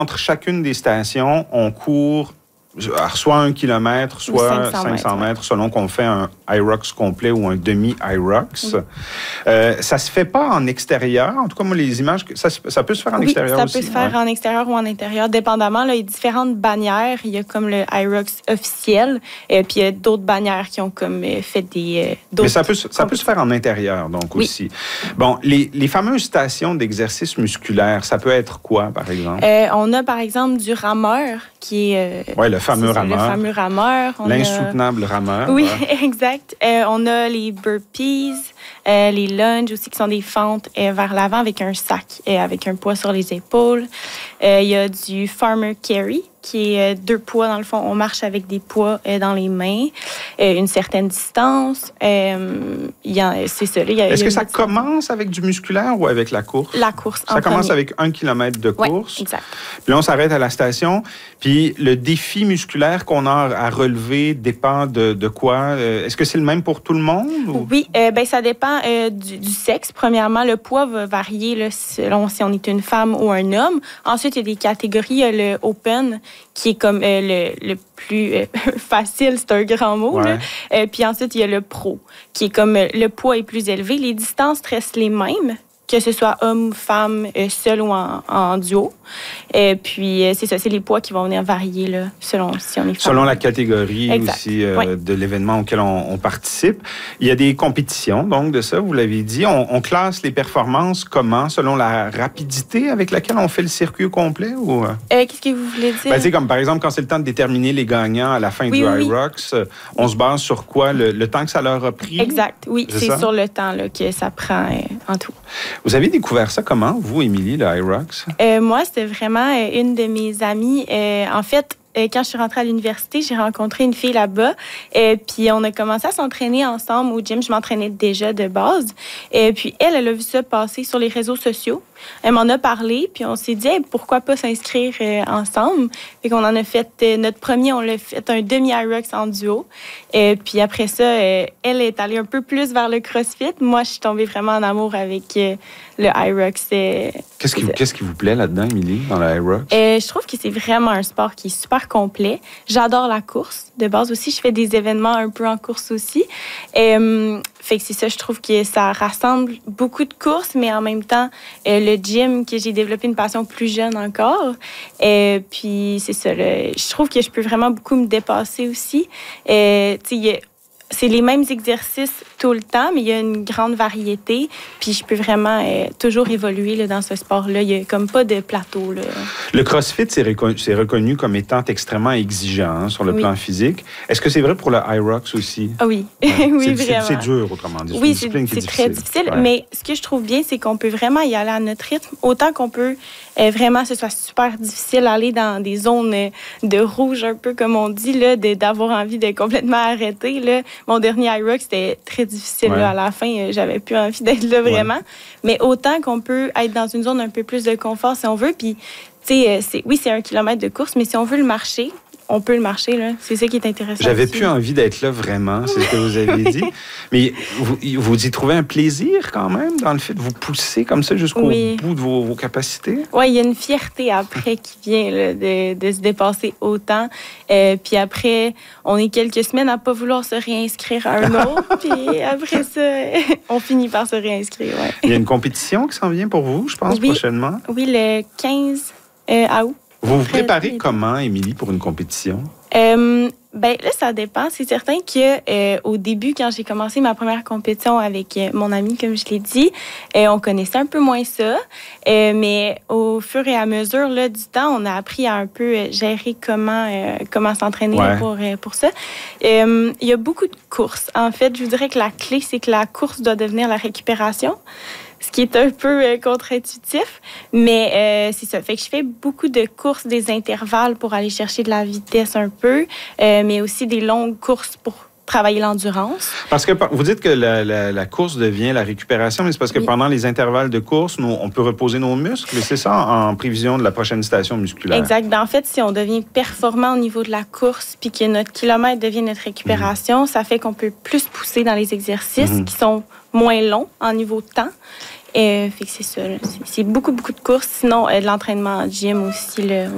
entre chacune des stations, on court soit 1 kilomètre, soit 500 mètres, selon qu'on fait un IROX complet ou un demi-IROX. Ça se fait pas en extérieur. En tout cas, moi, les images, ça peut se faire en extérieur aussi. Ça peut se faire en extérieur ou en intérieur, dépendamment. Là, il y a différentes bannières. Il y a comme le IROX officiel, puis il y a d'autres bannières qui ont comme fait des... Mais ça peut se faire en intérieur, donc, aussi. Bon, les fameuses stations d'exercice musculaire, ça peut être quoi, par exemple? On a, par exemple, du rameur, qui est... le fameux rameur. Le fameux rameur. L'insoutenable rameur. Oui, exact. On a les burpees, les lunges aussi, qui sont des fentes vers l'avant avec un sac, avec un poids sur les épaules. Il y a du farmer carry, qui est 2 poids, dans le fond. On marche avec des poids dans les mains, une certaine distance. C'est ça. Est-ce que ça commence avec du musculaire ou avec la course? La course, Ça commence avec 1 kilomètre de course. Oui, exact. Puis là, on s'arrête à la station. Puis le défi musculaire qu'on a à relever dépend de quoi? Est-ce que c'est le même pour tout le monde? Ou? Oui, ça dépend du sexe. Premièrement, le poids va varier là, selon si on est une femme ou un homme. Ensuite, il y a des catégories. Il y a le open, qui est comme le plus facile, c'est un grand mot. Ouais. Là. Puis ensuite, il y a le pro, qui est comme le poids est plus élevé. Les distances restent les mêmes, que ce soit homme ou femme, seul ou en duo. Puis, c'est ça, c'est les poids qui vont venir varier là, selon si on est femme. Selon la catégorie exact. Aussi de l'événement auquel on participe. Il y a des compétitions, donc, de ça, vous l'avez dit. On classe les performances comment? Selon la rapidité avec laquelle on fait le circuit complet? Ou... Qu'est-ce que vous voulez dire? C'est comme, par exemple, quand c'est le temps de déterminer les gagnants à la fin du IROX, on se base sur quoi? Le temps que ça leur a pris? Exact, oui. C'est sur le temps là, que ça prend en tout. Vous avez découvert ça comment, vous, Émilie, le IROX? Moi, c'était vraiment une de mes amies. En fait, quand je suis rentrée à l'université, j'ai rencontré une fille là-bas. Puis on a commencé à s'entraîner ensemble au gym. Je m'entraînais déjà de base. Puis elle a vu ça passer sur les réseaux sociaux. Elle m'en a parlé, puis on s'est dit pourquoi pas s'inscrire ensemble. Fait qu'on en a fait notre premier, on l'a fait un demi-IROX en duo. Puis après ça, elle est allée un peu plus vers le CrossFit. Moi, je suis tombée vraiment en amour avec le IROX. Qu'est-ce qui vous plaît là-dedans, Émilie, dans le IROX? Je trouve que c'est vraiment un sport qui est super complet. J'adore la course. De base aussi, je fais des événements un peu en course aussi. Fait que c'est ça, je trouve que ça rassemble beaucoup de courses, mais en même temps, le gym, que j'ai développé une passion plus jeune encore. Puis c'est ça, je trouve que je peux vraiment beaucoup me dépasser aussi. C'est les mêmes exercices tout le temps, mais il y a une grande variété. Puis je peux vraiment toujours évoluer là, dans ce sport-là. Il n'y a comme pas de plateau. Là. Le CrossFit, c'est reconnu comme étant extrêmement exigeant sur le plan physique. Est-ce que c'est vrai pour le IROX aussi? Ah oui, oui, vraiment. C'est dur, autrement dit. Oui, c'est très difficile. Ouais. Mais ce que je trouve bien, c'est qu'on peut vraiment y aller à notre rythme. Autant qu'on peut vraiment, ce soit super difficile d'aller dans des zones de rouge, un peu comme on dit, là, d'avoir envie de complètement arrêter. Là. Mon dernier IROX, c'était très difficile. Là, à la fin, j'avais plus envie d'être là vraiment. Ouais. Mais autant qu'on peut être dans une zone un peu plus de confort si on veut. Puis, c'est 1 kilomètre de course, mais si on veut le marcher, on peut le marcher, là. C'est ça qui est intéressant. J'avais plus envie d'être là vraiment, c'est ce que vous avez dit. Mais vous y trouvez un plaisir quand même dans le fait de vous pousser comme ça jusqu'au bout de vos capacités? Oui, il y a une fierté après qui vient là, de se dépasser autant. Puis après, on est quelques semaines à ne pas vouloir se réinscrire à un autre. Puis après ça, on finit par se réinscrire. Ouais. Il y a une compétition qui s'en vient pour vous, je pense, prochainement? Oui, le 15 août. Vous vous préparez comment, Émilie, pour une compétition? Là, ça dépend. C'est certain que au début, quand j'ai commencé ma première compétition avec mon ami, comme je l'ai dit, on connaissait un peu moins ça. Mais au fur et à mesure là, du temps, on a appris à un peu gérer comment s'entraîner pour ça. Il y a beaucoup de courses. En fait, je vous dirais que la clé, c'est que la course doit devenir la récupération. Ce qui est un peu contre-intuitif, mais c'est ça. Fait que je fais beaucoup de courses, des intervalles pour aller chercher de la vitesse un peu, mais aussi des longues courses pour travailler l'endurance. Parce que vous dites que la course devient la récupération, mais c'est parce que pendant les intervalles de course, on peut reposer nos muscles, c'est ça, en prévision de la prochaine station musculaire. Exact. Ben, en fait, si on devient performant au niveau de la course, puis que notre kilomètre devient notre récupération, ça fait qu'on peut plus pousser dans les exercices qui sont moins longs en niveau de temps. Fait que c'est ça. C'est beaucoup de courses. Sinon, de l'entraînement en gym aussi. Là,